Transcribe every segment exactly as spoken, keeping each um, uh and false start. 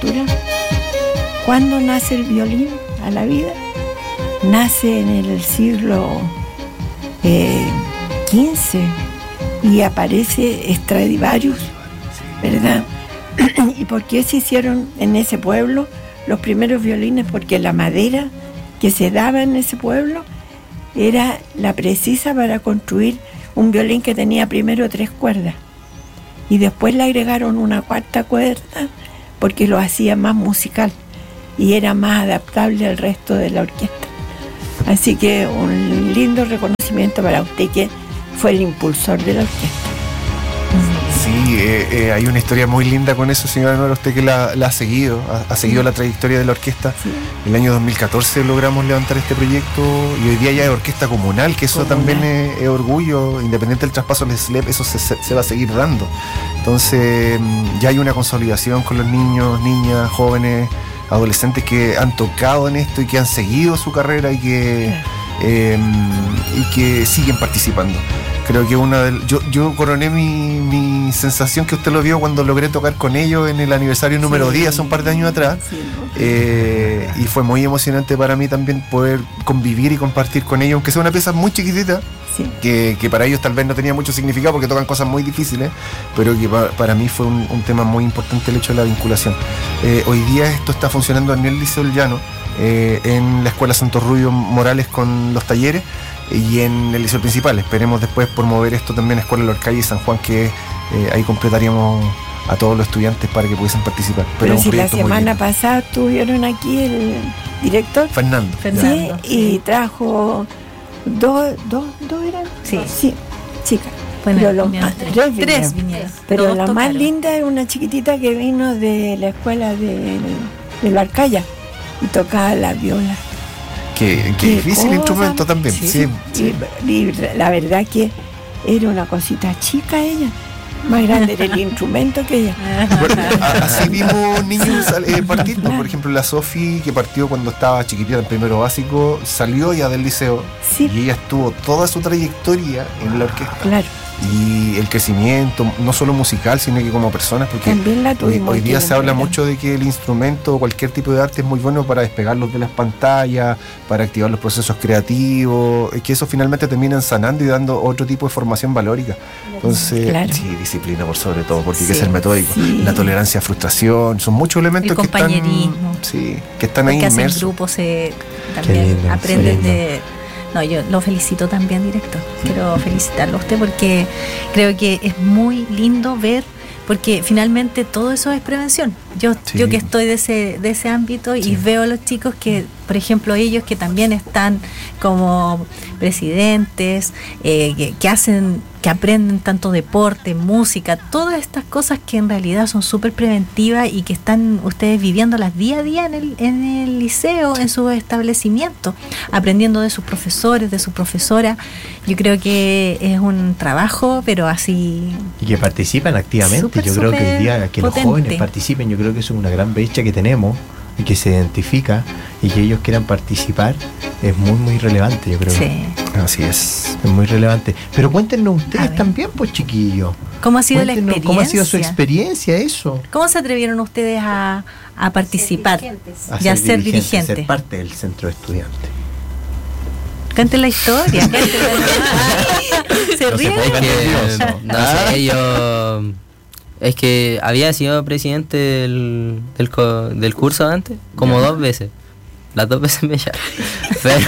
partitura. ¿Cuándo nace el violín a la vida? Nace en el siglo eh, quince y aparece Stradivarius, ¿verdad? ¿Y por qué se hicieron en ese pueblo los primeros violines? Porque la madera que se daba en ese pueblo era la precisa para construir un violín que tenía primero tres cuerdas y después le agregaron una cuarta cuerda porque lo hacía más musical y era más adaptable al resto de la orquesta. Así que un lindo reconocimiento para usted, que fue el impulsor de la orquesta. Sí, eh, eh, hay una historia muy linda con eso, señora Nora, usted que la, la ha seguido, ha, ha seguido sí. la trayectoria de la orquesta. Sí. En el año dos mil catorce logramos levantar este proyecto y hoy día ya es orquesta comunal, que eso comunal. También es, es orgullo, independiente del traspaso del S L E P, eso se, se va a seguir dando. Entonces ya hay una consolidación con los niños, niñas, jóvenes, adolescentes que han tocado en esto y que han seguido su carrera y que, eh, y que siguen participando. Creo que una de yo, yo coroné mi, mi sensación, que usted lo vio cuando logré tocar con ellos en el aniversario número sí, diez, hace un par de años atrás. Sí, eh, y fue muy emocionante para mí también poder convivir y compartir con ellos, aunque sea una pieza muy chiquitita, sí. que, que para ellos tal vez no tenía mucho significado porque tocan cosas muy difíciles, pero que para, para mí fue un, un tema muy importante el hecho de la vinculación. Eh, hoy día esto está funcionando en el Liceo del Llano, eh, en la Escuela Santos Rubio Morales con los talleres, y en el liceo principal. Esperemos después promover esto también en Escuela Lorcaya y San Juan, que eh, ahí completaríamos a todos los estudiantes para que pudiesen participar. Pero, Pero si la semana pasada estuvieron aquí el director Fernando, Fernando sí, y trajo dos, dos, dos eran sí, sí chicas. Bueno, pero lo más, tres, tres, tres vinieron. Pero la tocaron. Más linda es una chiquitita que vino de la escuela de, de Lorcaya y tocaba la viola. Qué, qué difícil cosa, instrumento también. Sí, sí, sí. Y, y la verdad que era una cosita chica ella. Más grande era el instrumento que ella. Bueno, así vimos niños eh, partir. Claro. Por ejemplo, la Sofi, que partió cuando estaba chiquitita en primero básico, salió ya del liceo. Sí. Y ella estuvo toda su trayectoria en la orquesta. Claro. Y el crecimiento, no solo musical, sino que como personas, porque hoy, hoy día se habla mucho de que el instrumento o cualquier tipo de arte es muy bueno para despegarlos de las pantallas, para activar los procesos creativos, que eso finalmente termina sanando y dando otro tipo de formación valórica. Entonces, claro. sí, disciplina por sobre todo, porque sí, hay que ser metódico. Sí. La tolerancia a frustración, son muchos elementos que están, sí, que están ahí inmersos. Porque hacen grupos, se también aprenden de... No, yo lo felicito también, director. Quiero felicitarlo a usted porque creo que es muy lindo ver, porque finalmente todo eso es prevención. Yo sí. yo que estoy de ese de ese ámbito y sí. veo a los chicos que, por ejemplo, ellos que también están como presidentes, eh, que, que hacen, que aprenden tanto deporte, música, todas estas cosas que en realidad son súper preventivas y que están ustedes viviéndolas día a día en el, en el liceo, en su establecimiento, aprendiendo de sus profesores, de su profesora. Yo creo que es un trabajo, pero así... Y que participan activamente. Super, yo creo que hoy día que potente. Los jóvenes participen, yo creo que eso es una gran brecha que tenemos y que se identifica, y que ellos quieran participar es muy muy relevante, yo creo. Sí. Así es. Es muy relevante. Pero cuéntenos ustedes también, pues, chiquillos. ¿Cómo ha sido cuéntenos la experiencia? ¿Cómo ha sido su experiencia eso? ¿Cómo se atrevieron ustedes a, a participar a y a ser dirigentes, dirigentes? A ser parte del centro de estudiantes. Canten la historia. Se no ríen. Se que, no sé, yo... Es que había sido presidente del, del, del curso antes, como dos veces. Las dos veces me echaron. Pero,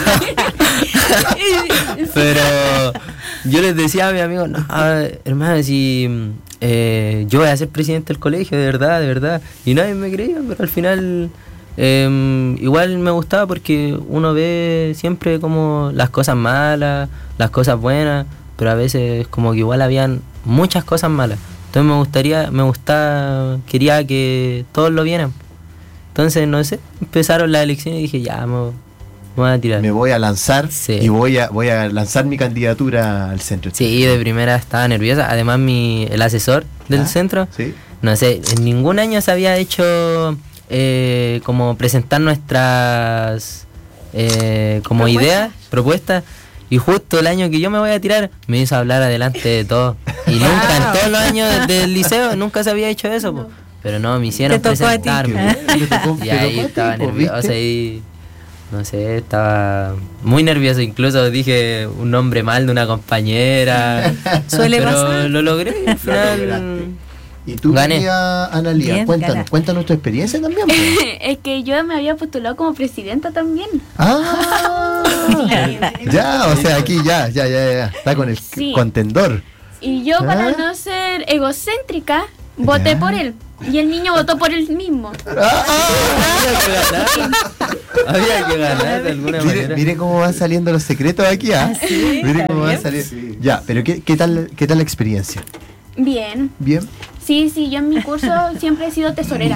pero yo les decía a mis amigos, no, hermano, si eh, yo voy a ser presidente del colegio, de verdad, de verdad. Y nadie me creía, pero al final eh, igual me gustaba porque uno ve siempre como las cosas malas, las cosas buenas, pero a veces como que igual habían muchas cosas malas. Entonces me gustaría, me gustaba, quería que todos lo vieran. Entonces, no sé, empezaron las elecciones y dije, ya, me, me voy a tirar. Me voy a lanzar sí. y voy a voy a lanzar mi candidatura al centro. Sí, de primera estaba nerviosa. Además, mi el asesor del ¿Ah? centro, ¿sí? no sé, en ningún año se había hecho eh, como presentar nuestras eh, como ¿Propuesta? ideas, propuestas. Y justo el año que yo me voy a tirar, me hizo hablar adelante de todo. Y nunca, en todos los años del liceo, nunca se había hecho eso, po. pero no, me hicieron presentarme. Y ahí estaba nervioso y no sé, estaba muy nervioso, incluso dije un nombre mal de una compañera. Suele pero pasar. Lo logré y al final ¿Y tú, Analía? Bien, cuéntanos, gana. cuéntanos tu experiencia también. Es que yo me había postulado como presidenta también. Ah, ya, o sea, aquí ya, ya, ya, ya, está con el sí. contendor. Y yo, ¿Ah? para no ser egocéntrica, voté ya. por él. Y el niño votó por él mismo. Ah, ah, había que ganar de alguna mire, manera. Mire cómo van saliendo los secretos aquí, ¿ah? ¿Ah, sí? Mire cómo van saliendo. Sí. Ya, pero ¿qué, qué tal, qué tal la experiencia? Bien. Bien. Sí, sí, yo en mi curso siempre he sido tesorera.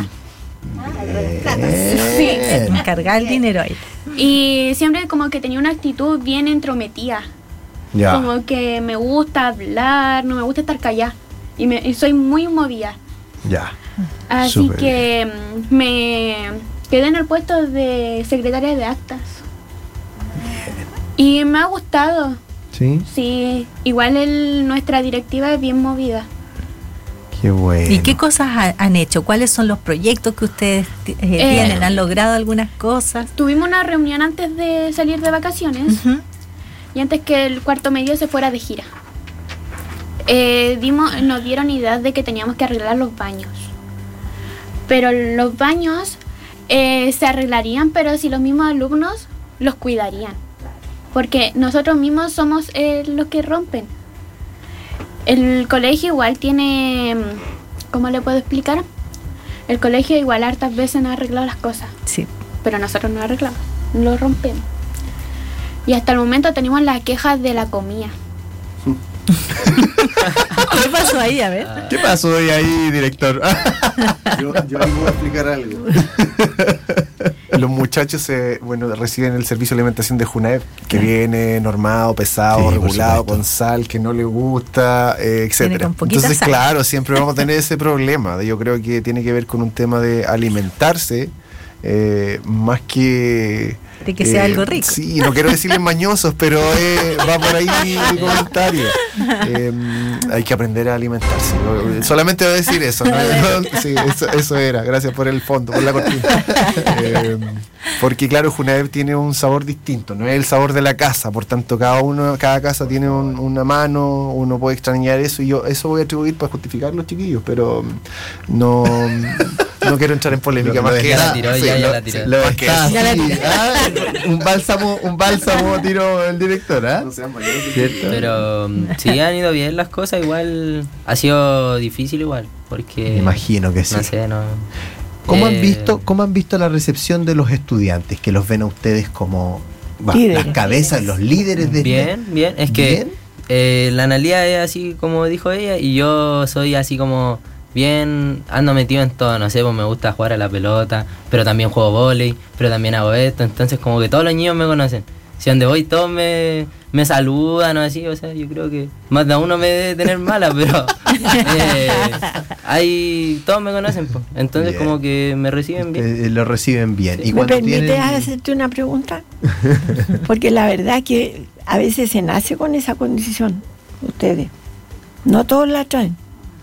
Sí, encargar el dinero ahí. Y siempre como que tenía una actitud bien entrometida. Ya. Como que me gusta hablar, no me gusta estar callada. Y, me, y soy muy movida. Ya. Así Super que bien. me quedé en el puesto de secretaria de actas. Bien. Y me ha gustado. ¿Sí? Sí, igual el, nuestra directiva es bien movida. Qué bueno. ¿Y qué cosas ha, han hecho? ¿Cuáles son los proyectos que ustedes eh, eh, tienen? ¿Han logrado algunas cosas? Tuvimos una reunión antes de salir de vacaciones uh-huh. y antes que el cuarto medio se fuera de gira. Eh, dimos, nos dieron ideas de que teníamos que arreglar los baños. Pero los baños eh, se arreglarían, pero si los mismos alumnos los cuidarían. Porque nosotros mismos somos eh, los que rompen. El colegio igual tiene, ¿cómo le puedo explicar? El colegio igual hartas veces no ha arreglado las cosas. Sí. Pero nosotros no arreglamos, lo rompemos. Y hasta el momento tenemos las quejas de la comida. ¿Qué pasó ahí? A ver. ¿Qué pasó ahí, director? yo, yo ahí voy a explicar algo. Los muchachos eh, bueno, reciben el servicio de alimentación de Junaep, que viene normado, pesado, sí, regulado, con sal, que no le gusta, eh, etcétera. Entonces, sal. Claro, siempre vamos a tener ese problema. Yo creo que tiene que ver con un tema de alimentarse, eh, más que... de que sea eh, algo rico. Sí, no quiero decirles mañosos, pero eh, va por ahí el comentario. Eh, hay que aprender a alimentarse. Solamente voy a decir eso, ¿no? Sí, eso, eso era. Gracias por el fondo, por la cortina. Eh, porque claro, Junaep tiene un sabor distinto, no es el sabor de la casa, por tanto cada uno, cada casa tiene un, una mano, uno puede extrañar eso, y yo eso voy a atribuir para justificar los chiquillos, pero no... No quiero entrar en polémica, más que ya la tiró, ya, ya la tiró. Lo está, ya la tiró. Ah, un bálsamo, un bálsamo tiró el director, ¿ah? ¿eh? No sean mayores, ¿cierto? Pero sí han ido bien las cosas, igual ha sido difícil igual, porque me imagino que sí. No sé, no. ¿Cómo eh, han visto, cómo han visto la recepción de los estudiantes que los ven a ustedes como bah, las cabezas, los líderes de bien, este? Bien, es que ¿Bien? Eh, la Analía es así como dijo ella y yo soy así como bien, ando metido en todo, no sé, pues me gusta jugar a la pelota, pero también juego vóley, pero también hago esto, entonces como que todos los niños me conocen. Si donde voy todos me, me saludan o así, o sea, yo creo que más de uno me debe tener mala, pero eh, hay, todos me conocen, pues. Entonces bien. Como que me reciben bien. Eh, lo reciben bien. ¿Y ¿Me permites tienen... hacerte una pregunta? Porque la verdad que a veces se nace con esa condición, ustedes. No todos la traen.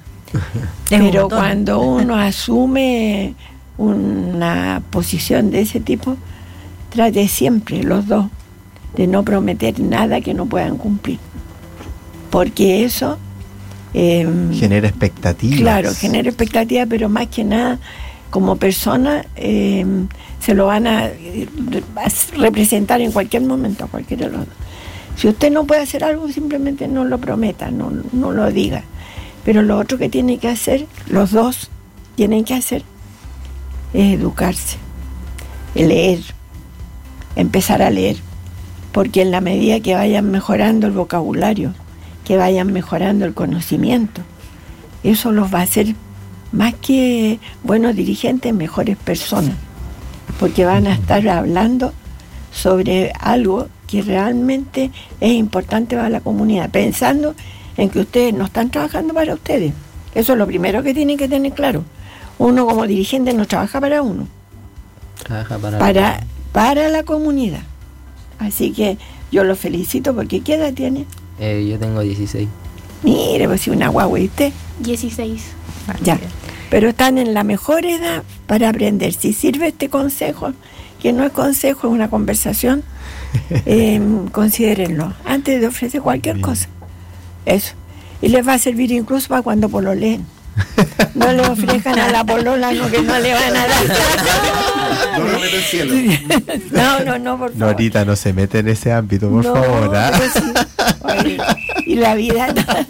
Pero cuando uno asume una posición de ese tipo, trate siempre los dos de no prometer nada que no puedan cumplir, porque eso eh, genera expectativas. Claro, genera expectativas, pero más que nada como persona eh, se lo van a, a representar en cualquier momento a cualquiera de los dos. Si usted no puede hacer algo, simplemente no lo prometa, no, no lo diga. Pero lo otro que tiene que hacer, los dos tienen que hacer, es educarse, leer, empezar a leer, porque en la medida que vayan mejorando el vocabulario, que vayan mejorando el conocimiento, eso los va a hacer más que buenos dirigentes, mejores personas, porque van a estar hablando sobre algo que realmente es importante para la comunidad, pensando en que ustedes no están trabajando para ustedes. Eso es lo primero que tienen que tener claro. Uno como dirigente no trabaja para uno, trabaja para para, la... para la comunidad. Así que yo los felicito, porque ¿qué edad tiene? Eh, yo tengo dieciséis. Mire, pues si una guagua, ¿y usted? dieciséis. Ya, pero están en la mejor edad para aprender. Si sirve este consejo, que no es consejo, es una conversación, eh, considérenlo antes de ofrecer cualquier Bien. cosa. Eso. Y les va a servir incluso para cuando pololeen. No le ofrezcan a la polola lo que no le van a dar. No me meto en cielo. No, no, no, por favor. Norita, no se mete en ese ámbito, por no, favor. ¿eh? Sí. Oye, y la vida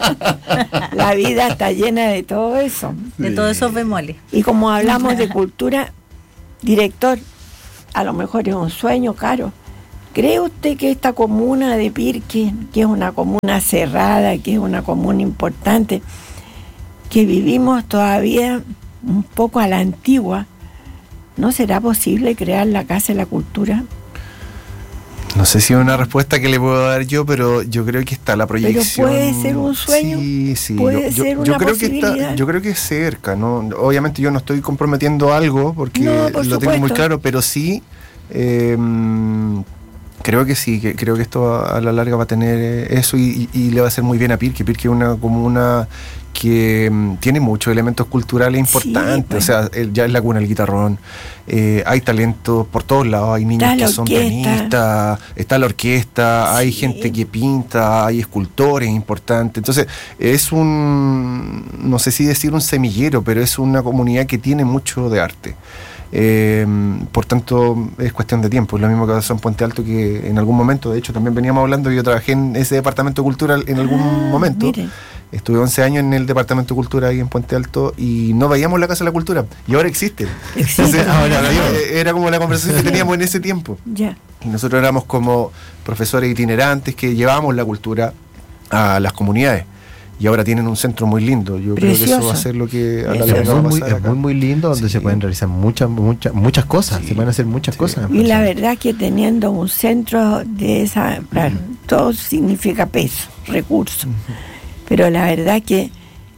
la vida está llena de todo eso. De sí. todos esos bemoles. Y como hablamos de cultura, director, a lo mejor es un sueño caro. ¿Cree usted que esta comuna de Pirque, que es una comuna cerrada, que es una comuna importante, que vivimos todavía un poco a la antigua, ¿no será posible crear la Casa de la Cultura? No sé si es una respuesta que le puedo dar yo, pero yo creo que está la proyección. Pero puede ser un sueño. Sí, sí. Puede yo, ser yo, una yo creo posibilidad. Que está, yo creo que es cerca, ¿no? Obviamente yo no estoy comprometiendo algo porque no, lo supuesto. tengo muy claro, pero sí. Eh, Creo que sí, que creo que esto a la larga va a tener eso y, y, y le va a hacer muy bien a Pirque. Pirque es una comuna que um, tiene muchos elementos culturales importantes, sí, bueno. o sea, el, ya es la cuna del guitarrón, eh, hay talentos por todos lados, hay niños que son pianistas, está la orquesta, sí. hay gente que pinta, hay escultores importantes, entonces es un, no sé si decir un semillero, pero es una comunidad que tiene mucho de arte. Eh, por tanto es cuestión de tiempo. Es lo mismo que pasó en Puente Alto, que en algún momento, de hecho también veníamos hablando, yo trabajé en ese departamento de cultura en algún ah, momento mire. Estuve once años en el departamento de cultura ahí en Puente Alto y no veíamos la Casa de la Cultura y ahora existe, Entonces, ahora, era como la conversación que teníamos en ese tiempo yeah. y nosotros éramos como profesores itinerantes que llevábamos la cultura a las comunidades. Y ahora tienen un centro muy lindo. Yo Precioso. creo que eso va a ser lo que a la larga va a pasar acá. Es muy, muy lindo, donde sí. se pueden realizar muchas muchas muchas cosas, sí. se pueden hacer muchas sí. cosas. Y la verdad que teniendo un centro de esa, claro, uh-huh. todo significa peso, recursos. Uh-huh. Pero la verdad que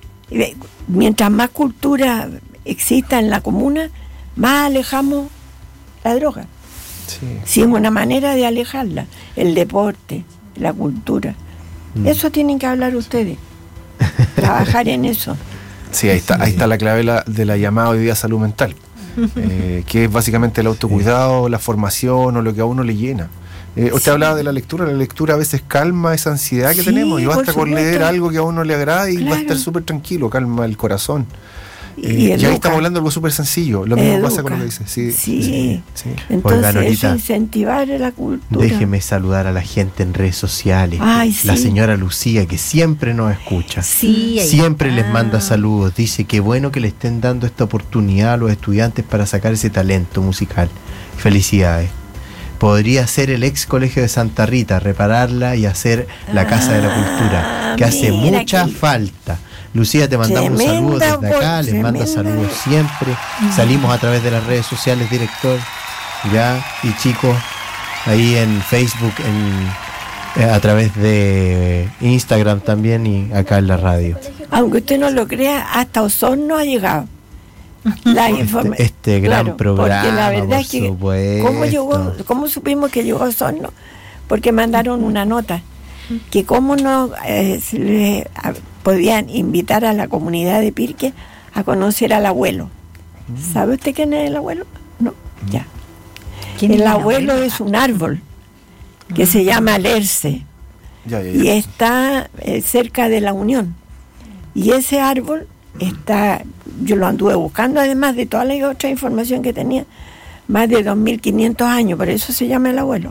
mientras más cultura exista en la comuna, más alejamos la droga. Sí. Sí, es una manera de alejarla, el deporte, la cultura. Uh-huh. Eso tienen que hablar ustedes. Trabajar en eso. Sí, ahí está, ahí está la clave de la, de la llamada hoy día salud mental, eh, que es básicamente el autocuidado, la formación o lo que a uno le llena. Eh, usted sí. hablaba de la lectura, la lectura a veces calma esa ansiedad que sí, tenemos y basta con leer algo que a uno le agrada y claro. va a estar súper tranquilo, calma el corazón. Eh, y, y ahí estamos hablando de algo súper sencillo. Lo mismo educa. pasa con lo que dice. Sí, sí. sí, sí. Entonces, Oiga, Norita, incentivar la cultura. Déjeme saludar a la gente en redes sociales. Ay, la sí. señora Lucía, que siempre nos escucha. Sí, siempre les manda saludos. Dice que bueno que le estén dando esta oportunidad a los estudiantes para sacar ese talento musical. Felicidades. Podría ser el ex colegio de Santa Rita, repararla y hacer la ah, Casa de la Cultura, que hace mucha que... falta. Lucía, te mandamos tremenda, un saludo desde acá, les manda saludos siempre. Mm. Salimos a través de las redes sociales, director, ya, y chicos, ahí en Facebook, en, eh, a través de Instagram también y acá en la radio. Aunque usted no lo crea, hasta Osorno ha llegado. La informa- este, este gran claro, programa, porque la verdad es que ¿cómo, llegó, ¿cómo supimos que llegó a Osorno? Porque mandaron una nota que cómo no eh, se le, a, podían invitar a la comunidad de Pirque a conocer al abuelo. ¿Sabe usted quién es el abuelo? No, ya. El, el abuelo, abuelo es un árbol que se llama Lerce ya, ya, ya. y está eh, cerca de la Unión. Y ese árbol está, yo lo anduve buscando además de toda la otra información que tenía, más de dos mil quinientos años, por eso se llama el abuelo.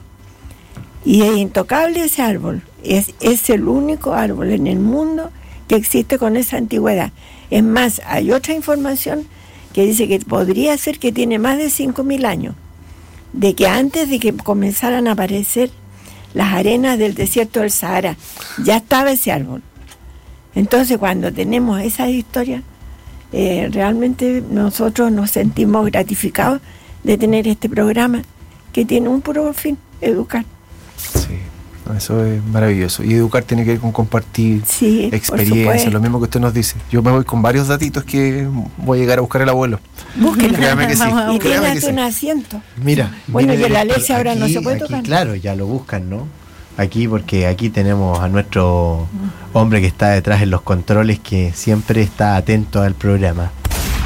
Y es intocable ese árbol, es, es el único árbol en el mundo que existe con esa antigüedad. Es más, hay otra información que dice que podría ser que tiene más de cinco mil años, de que antes de que comenzaran a aparecer las arenas del desierto del Sahara, ya estaba ese árbol. Entonces, cuando tenemos esa historia, eh, realmente nosotros nos sentimos gratificados de tener este programa que tiene un puro fin, educar. Sí, eso es maravilloso. Y educar tiene que ver con compartir sí, experiencias, lo mismo que usted nos dice. Yo me voy con varios datitos que voy a llegar a buscar al abuelo. Búsquenlo. Créame que sí. Y tiene hasta un asiento. Mira, bueno, mire, que la leche ahora aquí, no se puede aquí, tocar. Claro, ya lo buscan, ¿no? Aquí, porque aquí tenemos a nuestro hombre que está detrás en los controles, que siempre está atento al programa.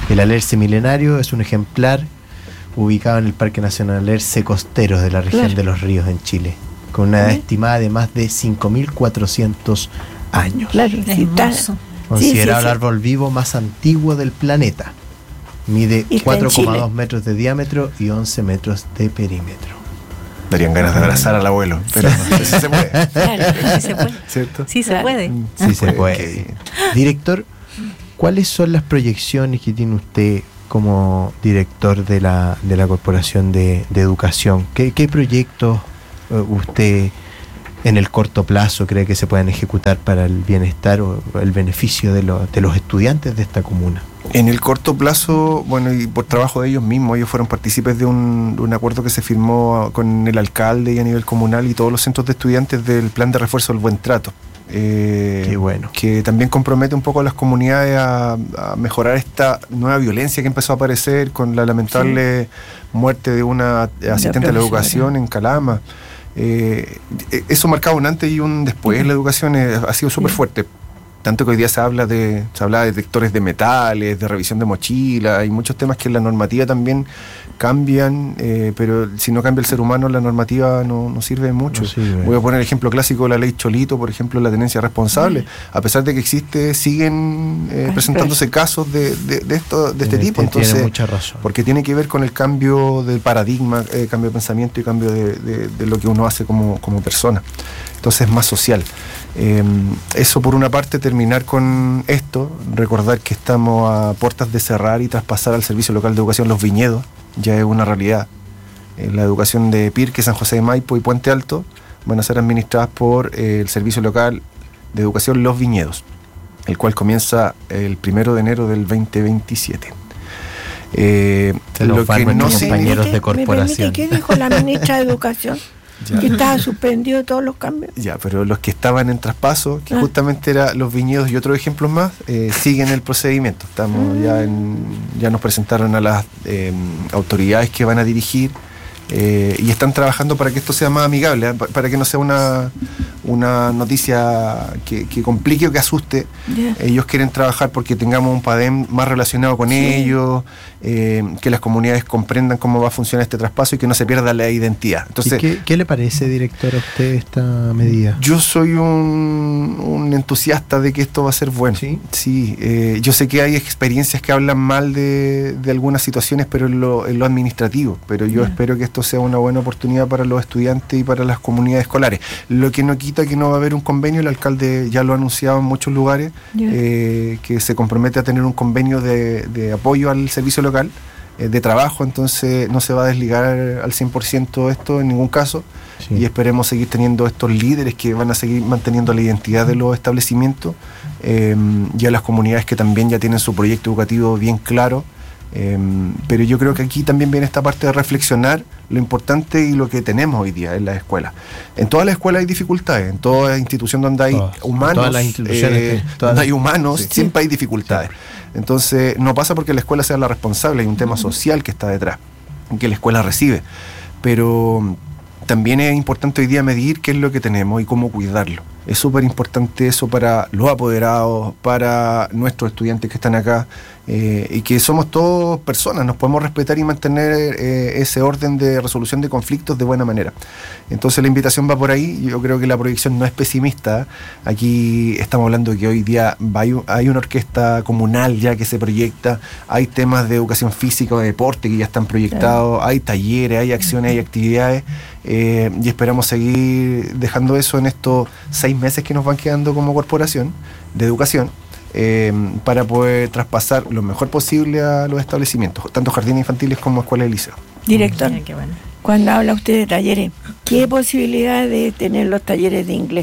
El alerce milenario es un ejemplar ubicado en el Parque Nacional Alerce Costeros de la región claro. de Los Ríos en Chile, con una edad estimada de más de cinco mil cuatrocientos años. Claro, sí, considerado sí, sí, sí. el árbol vivo más antiguo del planeta. Mide cuatro coma dos metros de diámetro y once metros de perímetro. Darían ganas de abrazar al abuelo, pero no sé si se puede. Claro, sí se puede. ¿Cierto? Sí se puede. Sí se puede. Okay. Director, ¿cuáles son las proyecciones que tiene usted como director de la, de la Corporación de, de Educación? ¿Qué, qué proyectos uh, usted en el corto plazo cree que se puedan ejecutar para el bienestar o el beneficio de, lo, de los estudiantes de esta comuna? En el corto plazo, bueno, y por trabajo de ellos mismos, ellos fueron partícipes de un, de un acuerdo que se firmó con el alcalde y a nivel comunal y todos los centros de estudiantes del plan de refuerzo del buen trato. Eh, Qué bueno. Que también compromete un poco a las comunidades a, a mejorar esta nueva violencia que empezó a aparecer con la lamentable sí. muerte de una asistente de la educación en Calama. Eh, eso marcaba un antes y un después. La educación eh, ha sido súper fuerte. Tanto que hoy día se habla de se habla de detectores de metales, de revisión de mochilas, hay muchos temas que en la normativa también cambian, eh, pero si no cambia el ser humano, la normativa no, no sirve mucho. No sirve. Voy a poner el ejemplo clásico de la ley Cholito, por ejemplo, la tenencia responsable. Mm. A pesar de que existe, siguen eh, Ay, presentándose pero... casos de, de, de, esto, de este tiene, tipo. Entonces, tiene mucha razón. Porque tiene que ver con el cambio del paradigma, eh, cambio de pensamiento y cambio de, de, de lo que uno hace como, como persona. Entonces es más social. Eh, eso por una parte, terminar con esto, recordar que estamos a puertas de cerrar y traspasar al Servicio Local de Educación Los Viñedos, ya es una realidad. Eh, la educación de Pirque, San José de Maipo y Puente Alto van a ser administradas por eh, el Servicio Local de Educación Los Viñedos, el cual comienza el primero de enero del veinte veintisiete. Eh, lo que no compañeros de corporación. ¿Qué dijo la ministra de Educación? Ya. Que estaba suspendido todos los cambios. Ya, pero los que estaban en traspaso, que ah. justamente eran Los Viñedos y otros ejemplos más, eh, siguen el procedimiento. Estamos mm. ya en, ya nos presentaron a las eh, autoridades que van a dirigir eh, y están trabajando para que esto sea más amigable, ¿eh? para que no sea una, una noticia que, que complique o que asuste. Yeah. Ellos quieren trabajar porque tengamos un PADEM más relacionado con sí. ellos, eh, que las comunidades comprendan cómo va a funcionar este traspaso y que no se pierda la identidad. Entonces, ¿Y qué, qué le parece, director, a usted esta medida? Yo soy un, un entusiasta de que esto va a ser bueno. Sí, sí eh, yo sé que hay experiencias que hablan mal de, de algunas situaciones, pero en lo, en lo administrativo, pero yo yeah. espero que esto sea una buena oportunidad para los estudiantes y para las comunidades escolares. Lo que no quita que no va a haber un convenio, el alcalde ya lo ha anunciado en muchos lugares, yeah. eh, que se compromete a tener un convenio de, de apoyo al servicio local, eh, de trabajo, entonces no se va a desligar al cien por ciento esto en ningún caso, sí. y esperemos seguir teniendo estos líderes que van a seguir manteniendo la identidad de los establecimientos, eh, y a las comunidades que también ya tienen su proyecto educativo bien claro. Eh, pero yo creo que aquí también viene esta parte de reflexionar lo importante y lo que tenemos hoy día en las escuelas. En todas las escuelas hay dificultades, en toda institución donde hay todas, humanos, todas las instituciones eh, que, todas donde hay humanos, sí, siempre sí. hay dificultades. Sí. Entonces, no pasa porque la escuela sea la responsable, hay un tema social que está detrás, que la escuela recibe. Pero también es importante hoy día medir qué es lo que tenemos y cómo cuidarlo. Es súper importante eso para los apoderados, para nuestros estudiantes que están acá, eh, y que somos todos personas, nos podemos respetar y mantener eh, ese orden de resolución de conflictos de buena manera. Entonces la invitación va por ahí. Yo creo que la proyección no es pesimista. Aquí estamos hablando de que hoy día hay, hay una orquesta comunal ya que se proyecta, hay temas de educación física o de deporte que ya están proyectados, claro. hay talleres, hay acciones, hay actividades, eh, y esperamos seguir dejando eso en estos seis meses que nos van quedando como corporación de educación, eh, para poder traspasar lo mejor posible a los establecimientos, tanto jardines infantiles como escuelas de liceo. Director, mm, bueno. cuando habla usted de talleres, ¿qué posibilidad de tener los talleres de inglés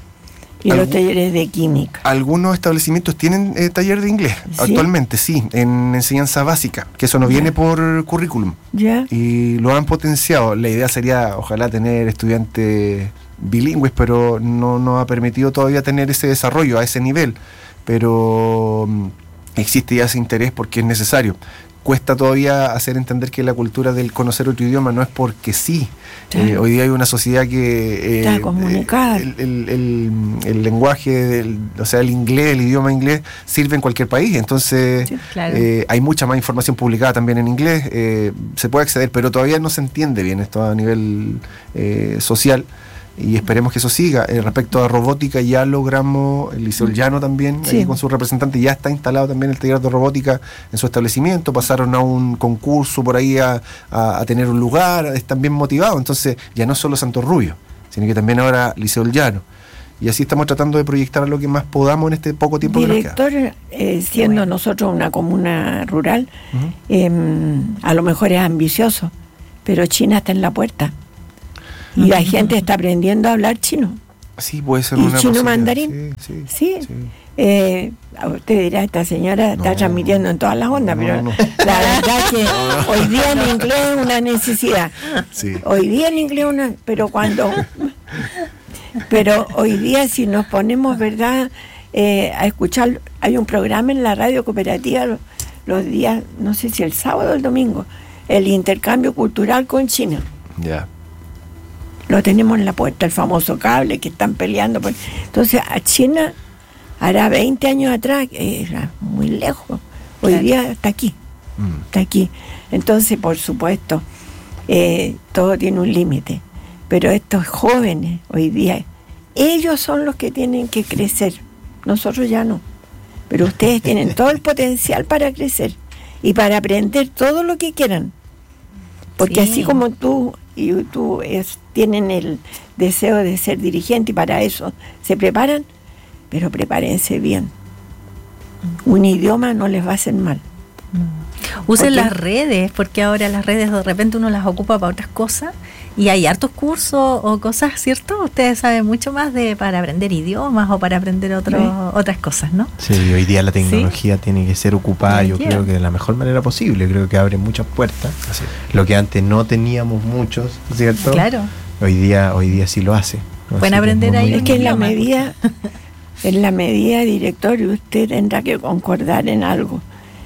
y Algu- los talleres de química? Algunos establecimientos tienen eh, taller de inglés, ¿sí? Actualmente, sí, en enseñanza básica, que eso no viene ya. por currículum. Ya. Y lo han potenciado. La idea sería, ojalá, tener estudiantes bilingües, pero no nos ha permitido todavía tener ese desarrollo a ese nivel, pero existe ya ese interés porque es necesario. cuesta todavía hacer entender que la cultura del conocer otro idioma no es porque sí. Claro. Eh, hoy día hay una sociedad que... Eh, Está comunicada. El, el, el, el lenguaje, del, o sea, el inglés, el idioma inglés, sirve en cualquier país. Entonces, sí, claro. eh, hay mucha más información publicada también en inglés. Eh, se puede acceder, pero todavía no se entiende bien esto a nivel eh, social. Y esperemos que eso siga. Eh, respecto a robótica, ya logramos, el Liceo El Llano también, sí. ahí con su representante, ya está instalado también el taller de robótica en su establecimiento. Pasaron a un concurso por ahí a, a, a tener un lugar, están bien motivados. Entonces, ya no solo Santo Rubio, sino que también ahora Liceo El Llano. Y así estamos tratando de proyectar lo que más podamos en este poco tiempo. Director, que nos queda. Eh, siendo bueno. nosotros una comuna rural, uh-huh. eh, a lo mejor es ambicioso, pero China está en la puerta. Y la gente está aprendiendo a hablar chino. Sí, puede ser y una chino mandarín. Sí, sí, sí. sí. Eh, usted dirá, esta señora no, está transmitiendo en todas las ondas, no, pero no. la verdad es que hoy día el inglés es una necesidad. Sí. Hoy día el inglés es una... Pero cuando... pero hoy día si nos ponemos, ¿verdad?, eh, a escuchar... Hay un programa en la radio cooperativa los, los días, no sé si el sábado o el domingo, el intercambio cultural con China. Ya. Yeah. Lo tenemos en la puerta, el famoso cable que están peleando. Por... Entonces, a China, hará veinte años atrás, era muy lejos. Hoy claro. día está aquí, mm. está aquí. Entonces, por supuesto, eh, todo tiene un límite. Pero estos jóvenes, hoy día, ellos son los que tienen que crecer. Nosotros ya no. Pero ustedes tienen todo el potencial para crecer y para aprender todo lo que quieran. Porque sí. así como tú y tú es, tienen el deseo de ser dirigente y para eso se preparan, pero prepárense bien. Un idioma no les va a hacer mal. Usen las redes, porque ahora las redes de repente uno las ocupa para otras cosas y hay hartos cursos o cosas, ¿cierto? Ustedes saben mucho más de para aprender idiomas o para aprender otro, ¿sí? otras cosas, ¿no? Sí, hoy día la tecnología ¿sí? tiene que ser ocupada, yo creo que de la mejor manera posible. Creo que abre muchas puertas. Así. Lo que antes no teníamos muchos, ¿cierto? Claro. Hoy día, hoy día sí lo hace. Pueden aprender ahí. Es que en la medida, en la medida, director, usted tendrá que concordar en algo.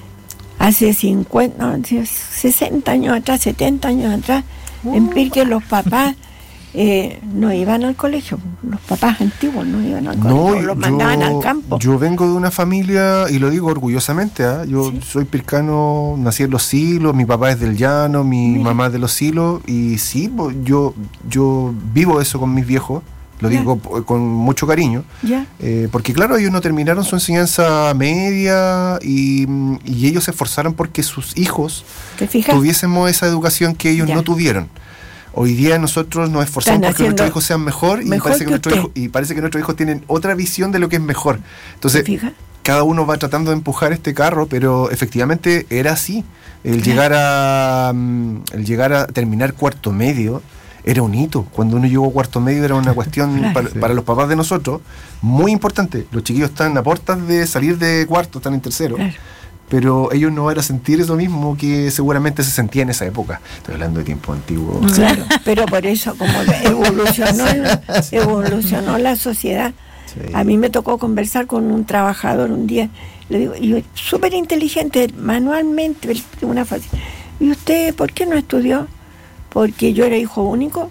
Hace cincuenta, no, sesenta años atrás, setenta años atrás, uh, en Pirque los papás eh, no iban al colegio. Los papás antiguos no iban al colegio, no, los yo, mandaban al campo. Yo vengo de una familia, y lo digo orgullosamente, ¿eh? yo ¿sí? soy pircano, nací en Los Silos, mi papá es del Llano, mi Mira. mamá es de Los Silos, y sí, yo, yo vivo eso con mis viejos. Lo ya. digo con mucho cariño, eh, porque claro, ellos no terminaron su enseñanza media y, y ellos se esforzaron porque sus hijos tuviésemos esa educación que ellos ya. no tuvieron. Hoy día nosotros nos esforzamos porque nuestros hijos sean mejor, mejor y, parece que que nuestros hijos, y parece que nuestros hijos tienen otra visión de lo que es mejor. Entonces, cada uno va tratando de empujar este carro, pero efectivamente era así. El ya. llegar a el llegar a terminar cuarto medio era un hito. Cuando uno llegó a cuarto medio era una cuestión claro, para, sí. para los papás de nosotros muy importante. Los chiquillos están a puertas de salir de cuarto, están en tercero. Claro. Pero ellos no van a sentir eso mismo que seguramente se sentía en esa época. Estoy hablando de tiempo antiguo. Claro, pero por eso, como evolucionó, sí. evolucionó la sociedad. Sí. A mí me tocó conversar con un trabajador un día. Le digo, y súper inteligente, manualmente, una fácil. ¿Y usted por qué no estudió? Porque yo era hijo único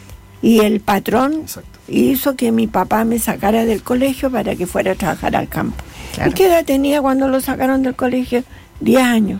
y el patrón Exacto. hizo que mi papá me sacara del colegio para que fuera a trabajar al campo. Claro. ¿Y qué edad tenía cuando lo sacaron del colegio? Diez años.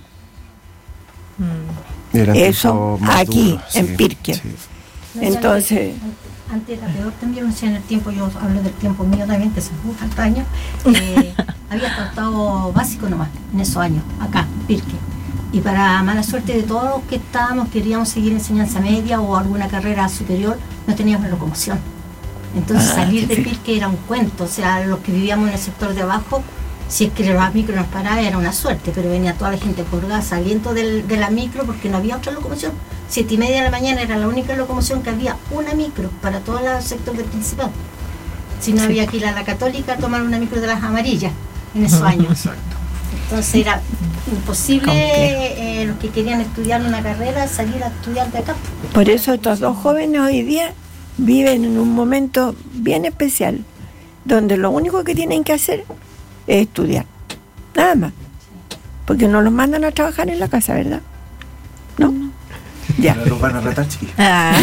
Mm. Eso aquí, duro, en sí, Pirque. Sí. Entonces... Antes era peor también, o sea, en el tiempo, yo hablo del tiempo mío también, que son muchos años, eh, había tratado básico nomás, en esos años, acá, en Pirque. Y para mala suerte de todos los que estábamos, queríamos seguir enseñanza media o alguna carrera superior, no teníamos locomoción. Entonces ah, salir de Pirque era un cuento, o sea, los que vivíamos en el sector de abajo, si es que la micro nos paraba era una suerte, pero venía toda la gente colgada saliendo del, de la micro porque no había otra locomoción. Siete y media de la mañana era la única locomoción que había, una micro para todo el sector del Principado. Si no sí. había que ir a la Católica a tomar una micro de las amarillas en esos años. Exacto. Entonces era imposible eh, los que querían estudiar una carrera salir a estudiar de acá. Por eso estos dos jóvenes hoy día viven en un momento bien especial, donde lo único que tienen que hacer es estudiar, nada más. Porque no los mandan a trabajar en la casa, ¿verdad? ¿No? no. Ya. No los van a retar, chiquillos. Ah.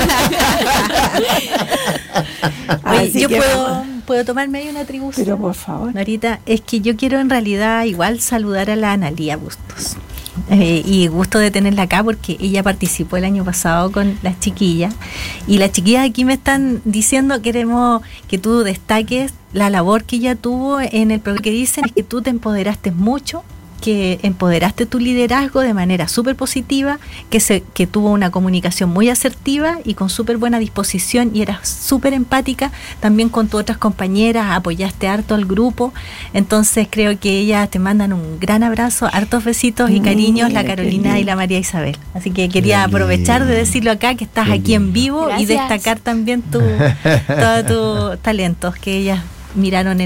Oye, yo que puedo, vamos. puedo tomarme ahí una atribución. Pero por favor. Norita, es que yo quiero en realidad igual saludar a la Analía Bustos. Eh, y gusto de tenerla acá porque ella participó el año pasado con las chiquillas y las chiquillas aquí me están diciendo queremos que tú destaques la labor que ella tuvo en el programa, que dicen es que tú te empoderaste mucho, que empoderaste tu liderazgo de manera súper positiva, que se que tuvo una comunicación muy asertiva y con súper buena disposición y eras súper empática también con tus otras compañeras, apoyaste harto al grupo, entonces creo que ellas te mandan un gran abrazo, hartos besitos y cariños, Mira, la Carolina y la María Isabel. Así que quería Qué aprovechar de lindo. decirlo acá, que estás Qué aquí en lindo. vivo y Gracias. destacar también tu, todos tus talentos que ellas miraron